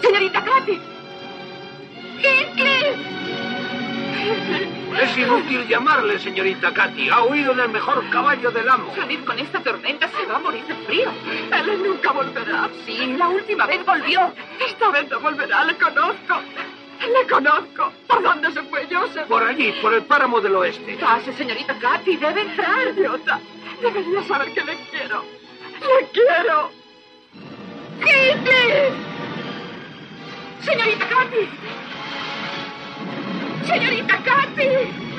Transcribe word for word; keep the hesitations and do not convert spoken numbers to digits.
¡Señorita Katy! ¡Heathcliff! Es inútil llamarle, señorita Katy. Ha huido del mejor caballo del amo. Salir con esta tormenta se va a morir de frío. Él nunca volverá. Sí, la última vez volvió. Esta vez no volverá, le conozco. Le conozco. ¿Por dónde se fue Joseph? Por allí, por el páramo del oeste. Pase, señorita Katy, debe entrar. Idiota, debería saber que le quiero. ¡Le quiero! ¡Heathcliff! ¡Señorita Katy! ¡Señorita Katy!